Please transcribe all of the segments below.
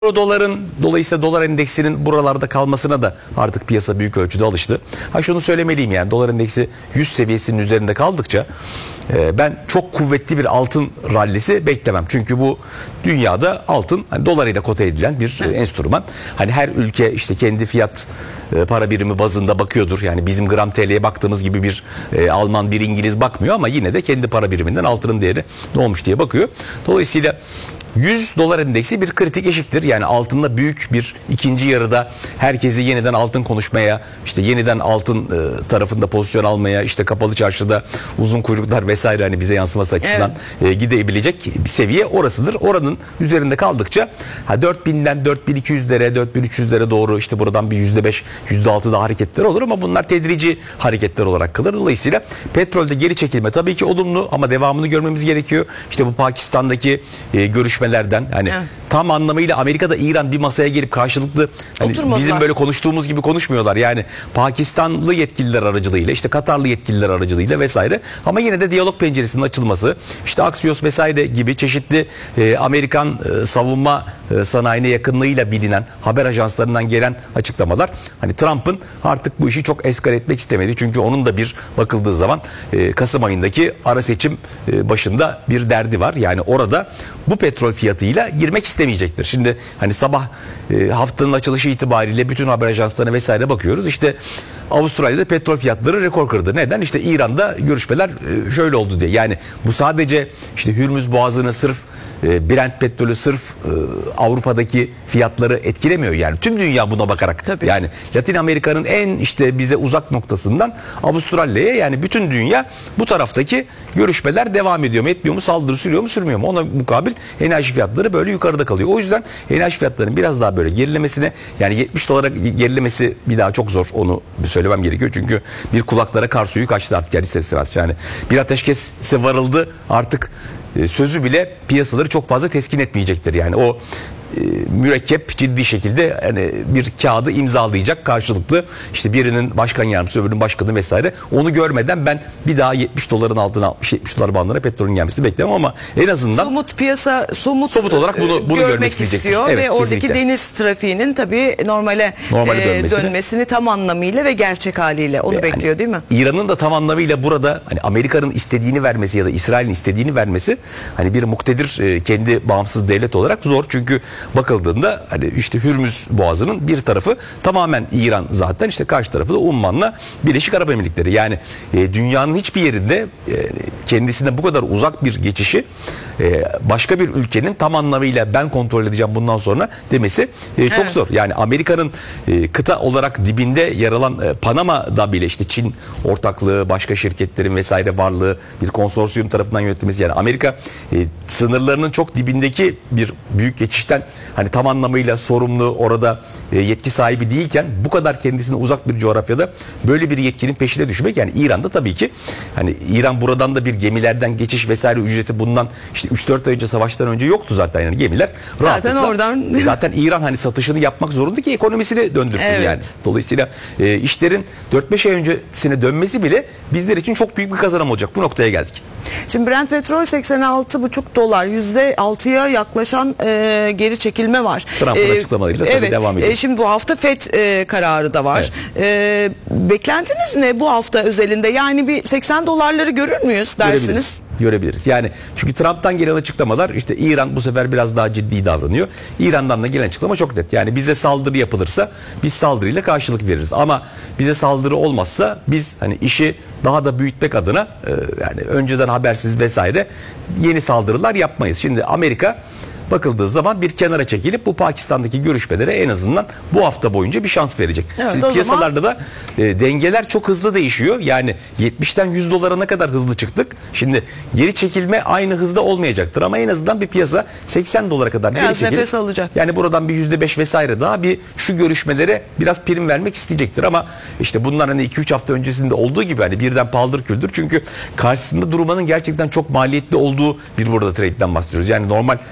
Dolayısıyla dolar endeksinin buralarda kalmasına da artık piyasa büyük ölçüde alıştı. Şunu söylemeliyim, yani dolar endeksi 100 seviyesinin üzerinde kaldıkça ben çok kuvvetli bir altın rallisi beklemem. Çünkü bu dünyada altın dolarıyla kote edilen bir enstrüman. Hani her ülke işte kendi fiyat para birimi bazında bakıyordur. Yani bizim gram TL'ye baktığımız gibi bir Alman, bir İngiliz bakmıyor ama yine de kendi para biriminden altının değeri ne olmuş diye bakıyor. Dolayısıyla 100 dolar endeksi bir kritik eşiktir. Yani altında büyük bir ikinci yarıda herkesi yeniden altın konuşmaya, işte yeniden altın tarafında pozisyon almaya, işte kapalı çarşıda uzun kuyruklar vesaire hani bize yansıması açısından gidebilecek bir seviye orasıdır. Oranın üzerinde kaldıkça 4000'den 4200'lere, 4300'lere doğru işte buradan bir %5, %6 daha hareketler olur ama bunlar tedrici hareketler olarak kalır. Dolayısıyla petrolde geri çekilme tabii ki olumlu ama devamını görmemiz gerekiyor. İşte bu Pakistan'daki görüşmelerden hani tam anlamıyla Amerika'da İran bir masaya gelip karşılıklı hani bizim böyle konuştuğumuz gibi konuşmuyorlar. Yani Pakistanlı yetkililer aracılığıyla, işte Katarlı yetkililer aracılığıyla vesaire, ama yine de diyalog penceresinin açılması, işte Axios vesaire gibi çeşitli Amerikan savunma sanayine yakınlığıyla bilinen haber ajanslarından gelen açıklamalar hani Trump'ın artık bu işi çok eskale etmek istemedi. Çünkü onun da bir bakıldığı zaman Kasım ayındaki ara seçim başında bir derdi var. Yani orada bu petrol fiyatıyla girmek istemeyecektir. Şimdi hani sabah haftanın açılışı itibariyle bütün haber ajanslarına vesaire bakıyoruz. İşte Avustralya'da petrol fiyatları rekor kırdı. Neden? İşte İran'da görüşmeler şöyle oldu diye. Yani bu sadece işte Hürmüz Boğazı'nı sırf Brent petrolü sırf Avrupa'daki fiyatları etkilemiyor. Yani tüm dünya buna bakarak. Tabii. Yani Latin Amerika'nın en işte bize uzak noktasından Avustralya'ya, yani bütün dünya bu taraftaki görüşmeler devam ediyor mu, etmiyor mu, saldırı sürüyor mu, sürmüyor mu? Ona mukabil enerji fiyatları böyle yukarıda kalıyor. O yüzden enerji fiyatlarının biraz daha böyle gerilemesine, yani 70 dolara gerilemesi bir daha çok zor, onu söylemem gerekiyor. Çünkü bir kulaklara kar suyu kaçtı artık, yani ister istemez. Yani bir ateşkese varıldı artık, sözü bile piyasaları çok fazla teskin etmeyecektir. Yani o mürekkep ciddi şekilde hani bir kağıdı imzalayacak karşılıklı, işte birinin başkan yardımcısı, öbürünün başkanı vesaire, onu görmeden ben bir daha 70 doların altına, 60-70 dolar bandına petrolün gelmesini beklemem ama en azından somut piyasa somut olarak bunu görmek istiyor ve oradaki kesinlikle deniz trafiğinin tabii normale dönmesini tam anlamıyla ve gerçek haliyle onu bekliyor, değil mi? İran'ın da tam anlamıyla burada hani Amerika'nın istediğini vermesi ya da İsrail'in istediğini vermesi hani bir muktedir kendi bağımsız devlet olarak zor. Çünkü bakıldığında hani işte Hürmüz Boğazı'nın bir tarafı tamamen İran zaten, işte karşı tarafı da Umman'la Birleşik Arap Emirlikleri. Yani dünyanın hiçbir yerinde kendisine bu kadar uzak bir geçişi başka bir ülkenin tam anlamıyla ben kontrol edeceğim bundan sonra demesi çok zor. Yani Amerika'nın kıta olarak dibinde yer alan Panama'da bile işte Çin ortaklığı, başka şirketlerin vesaire varlığı, bir konsorsiyum tarafından yönetilmesi, yani Amerika sınırlarının çok dibindeki bir büyük geçişten hani tam anlamıyla sorumlu, orada yetki sahibi değilken bu kadar kendisine uzak bir coğrafyada böyle bir yetkinin peşine düşmek, yani İran'da tabii ki hani İran buradan da bir gemilerden geçiş vesaire ücreti bundan işte 3-4 ay önce, savaştan önce yoktu zaten, yani gemiler zaten oradan zaten İran hani satışını yapmak zorunda ki ekonomisini döndürsün yani. Dolayısıyla işlerin 4-5 ay öncesine dönmesi bile bizler için çok büyük bir kazanım olacak. Bu noktaya geldik. Şimdi Brent petrol 86,5 dolar, %6'ya yaklaşan geri çekilme var. Trump'ın açıklamalarıyla tabii devam ediyor. Şimdi bu hafta FED kararı da var. Beklentiniz ne bu hafta özelinde? Yani bir 80 dolarları görür müyüz dersiniz? Görebiliriz. Yani çünkü Trump'tan gelen açıklamalar, işte İran bu sefer biraz daha ciddi davranıyor. İran'dan da gelen açıklama çok net. Yani bize saldırı yapılırsa biz saldırıyla karşılık veririz. Ama bize saldırı olmazsa biz hani işi daha da büyütmek adına yani önceden habersiz vesaire yeni saldırılar yapmayız. Şimdi Amerika bakıldığı zaman bir kenara çekilip bu Pakistan'daki görüşmelere en azından bu hafta boyunca bir şans verecek. Evet, şimdi piyasalarda da dengeler çok hızlı değişiyor. Yani 70'ten 100 dolara ne kadar hızlı çıktık. Şimdi geri çekilme aynı hızda olmayacaktır ama en azından bir piyasa 80 dolara kadar biraz geri çekilip, nefes alacak. Yani buradan bir %5 vesaire daha bir şu görüşmelere biraz prim vermek isteyecektir ama işte bunlar hani 2-3 hafta öncesinde olduğu gibi hani birden paldır küldür. Çünkü karşısında durmanın gerçekten çok maliyetli olduğu bir burada trade'den bahsediyoruz. Yani normal işte Amerikan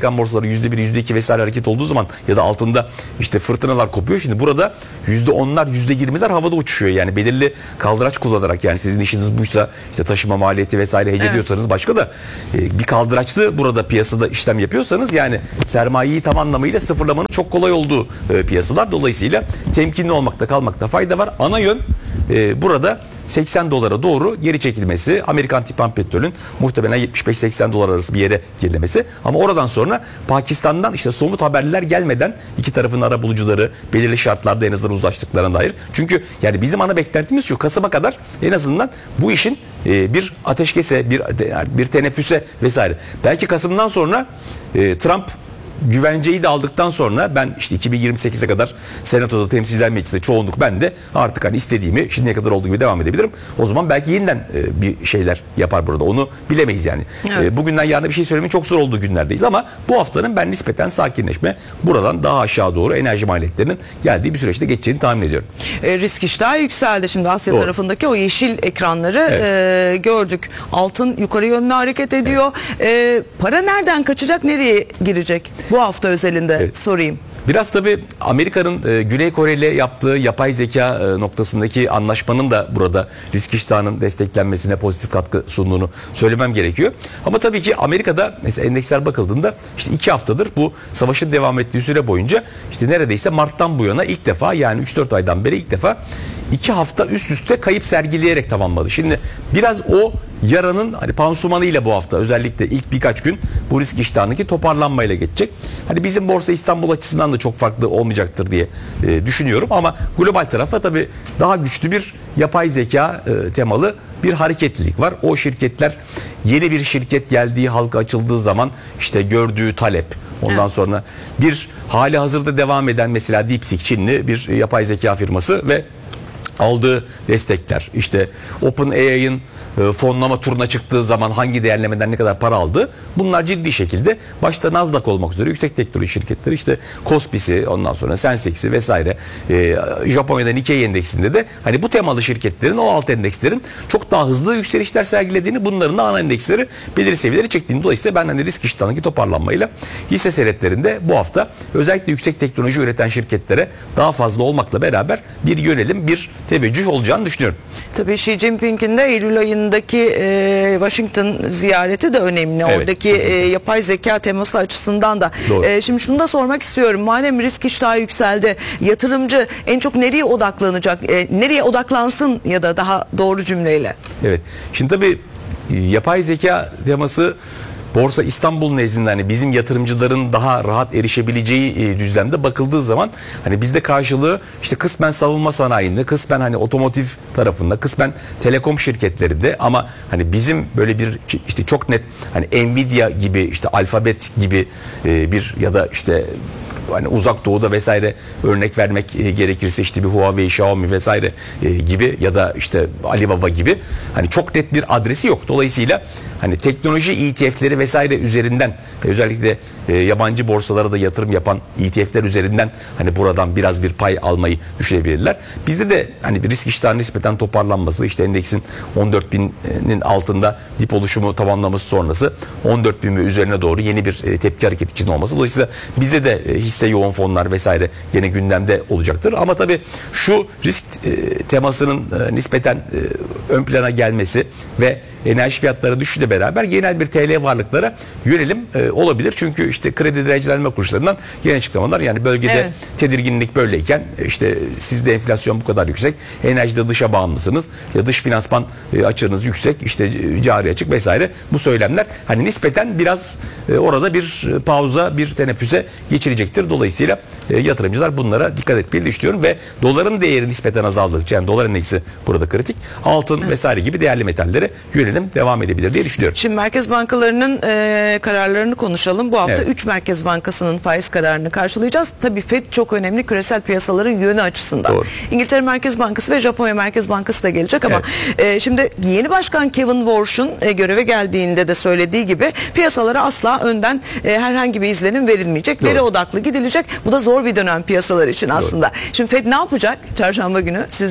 Amerikan borsaları %1, %2 vesaire hareket olduğu zaman ya da altında işte fırtınalar kopuyor. Şimdi burada %10'lar, %20'ler havada uçuşuyor. Yani belirli kaldıraç kullanarak, yani sizin işiniz buysa işte taşıma maliyeti vesaire hece ediyorsanız başka da bir kaldıraçlı burada piyasada işlem yapıyorsanız yani sermayeyi tam anlamıyla sıfırlamanın çok kolay olduğu piyasalar. Dolayısıyla temkinli olmakta kalmakta fayda var. Ana yön burada 80 dolara doğru geri çekilmesi, Amerikan tipan petrolün muhtemelen 75-80 dolar arası bir yere gerilemesi. Ama oradan sonra Pakistan'dan işte somut haberler gelmeden iki tarafın arabulucuları belirli şartlarda en azından uzlaştıklarına dair. Çünkü yani bizim ana beklentimiz şu: Kasım'a kadar en azından bu işin bir ateşkese, bir teneffüse vesaire. Belki Kasım'dan sonra Trump güvenceyi de aldıktan sonra ben işte 2028'e kadar Senato'da, Temsilciler Meclisi'nde çoğunluk bende, artık hani istediğimi şimdiye kadar olduğu gibi devam edebilirim. O zaman belki yeniden bir şeyler yapar burada. Onu bilemeyiz yani. Evet. Bugünden yarına bir şey söylemenin çok zor olduğu günlerdeyiz ama bu haftanın ben nispeten sakinleşme, buradan daha aşağı doğru enerji maliyetlerinin geldiği bir süreçte geçeceğini tahmin ediyorum. Risk iştahı yükseldi. Şimdi Asya Doğru. tarafındaki o yeşil ekranları gördük. Altın yukarı yönlü hareket ediyor. Para nereden kaçacak, nereye girecek? Bu hafta özelinde sorayım. Biraz tabii Amerika'nın Güney Kore ile yaptığı yapay zeka noktasındaki anlaşmanın da burada risk iştahının desteklenmesine pozitif katkı sunduğunu söylemem gerekiyor. Ama tabii ki Amerika'da mesela endeksler bakıldığında işte 2 haftadır bu savaşın devam ettiği süre boyunca işte neredeyse Mart'tan bu yana ilk defa, yani 3-4 aydan beri ilk defa 2 hafta üst üste kayıp sergileyerek tamamladı. Şimdi biraz o yaranın hani pansumanıyla bu hafta özellikle ilk birkaç gün bu risk iştahındaki toparlanmayla geçecek. Hani bizim Borsa İstanbul açısından da çok farklı olmayacaktır diye düşünüyorum ama global tarafta tabii daha güçlü bir yapay zeka temalı bir hareketlilik var. O şirketler, yeni bir şirket geldiği, halka açıldığı zaman işte gördüğü talep, ondan sonra bir hali hazırda devam eden mesela DeepSeek, Çinli bir yapay zeka firması ve aldığı destekler, işte OpenAI'ın fonlama turuna çıktığı zaman hangi değerlemeden ne kadar para aldı, bunlar ciddi şekilde başta Nasdaq olmak üzere yüksek teknoloji şirketleri, işte Kospi'si, ondan sonra Sensex'i vesaire, Japonya'da Nikkei endeksinde de hani bu temalı şirketlerin, o alt endekslerin çok daha hızlı yükselişler sergilediğini, bunların da ana endeksleri belirli seviyeleri çektiğini, dolayısıyla ben hani risk iştahındaki toparlanmayla hisse senetlerinde bu hafta özellikle yüksek teknoloji üreten şirketlere daha fazla olmakla beraber bir yönelim, bir teveccüh olacağını düşünüyorum. Tabii Xi Jinping'in de Eylül ayındaki Washington ziyareti de önemli. Evet, oradaki yapay zeka teması açısından da. Şimdi şunu da sormak istiyorum. Madem risk iştahı yükseldi, yatırımcı en çok nereye odaklanacak? Nereye odaklansın, ya da daha doğru cümleyle? Evet. Şimdi tabii yapay zeka teması Borsa İstanbul nezdinde hani bizim yatırımcıların daha rahat erişebileceği düzlemde bakıldığı zaman hani bizde karşılığı işte kısmen savunma sanayinde, kısmen hani otomotiv tarafında, kısmen telekom şirketlerinde, ama hani bizim böyle bir işte çok net hani Nvidia gibi, işte Alphabet gibi bir, ya da işte hani uzak doğuda vesaire örnek vermek gerekirse işte bir Huawei, Xiaomi vesaire gibi, ya da işte Alibaba gibi hani çok net bir adresi yok. Dolayısıyla hani teknoloji ETF'leri vesaire üzerinden, özellikle yabancı borsalara da yatırım yapan ETF'ler üzerinden hani buradan biraz bir pay almayı düşünebilirler. Bizde de hani bir risk iştahının nispeten toparlanması, işte endeksin 14.000'in altında dip oluşumu tamamlaması sonrası 14.000 ve üzerine doğru yeni bir tepki hareketi için olması. Dolayısıyla bizde de hisse yoğun fonlar vesaire yine gündemde olacaktır. Ama tabii şu risk temasının nispeten ön plana gelmesi ve enerji fiyatları düşüşle beraber genel bir TL varlıklara yönelim olabilir. Çünkü işte kredi derecelenme kuruluşlarından gelen açıklamalar, yani bölgede tedirginlik böyleyken işte sizde enflasyon bu kadar yüksek, enerjide dışa bağımlısınız, ya dış finansman açığınız yüksek, işte cari açık vesaire, bu söylemler hani nispeten biraz orada bir pauza, bir teneffüse geçirecektir. Dolayısıyla yatırımcılar bunlara dikkat etmeli düşünüyorum ve doların değeri nispeten azaldıkça, yani dolar endeksi burada kritik, altın vesaire gibi değerli metallere yönelim devam edebilir diye düşünüyorum. Şimdi merkez bankalarının kararlarını konuşalım. Bu hafta 3 merkez bankasının faiz kararını karşılayacağız. Tabii FED çok önemli küresel piyasaların yönü açısından. Doğru. İngiltere Merkez Bankası ve Japonya Merkez Bankası da gelecek ama şimdi yeni başkan Kevin Warsh'un göreve geldiğinde de söylediği gibi piyasalara asla önden herhangi bir izlenim verilmeyecek. Doğru. Veri odaklı gidilecek. Bu da zor bir dönem piyasalar için aslında. Şimdi FED ne yapacak çarşamba günü sizce?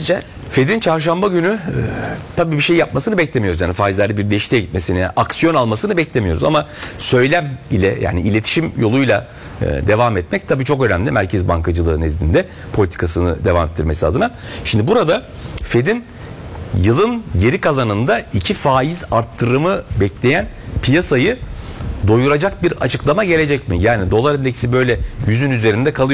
Fed'in çarşamba günü tabii bir şey yapmasını beklemiyoruz. Yani faizlerde bir değişikliğe gitmesini, aksiyon almasını beklemiyoruz. Ama söylem ile, yani iletişim yoluyla devam etmek tabii çok önemli. Merkez Bankacılığı nezdinde politikasını devam ettirmesi adına. Şimdi burada Fed'in yılın geri kalanında 2 faiz arttırımı bekleyen piyasayı doyuracak bir açıklama gelecek mi? Yani dolar endeksi böyle 100'ün üzerinde kalıyor.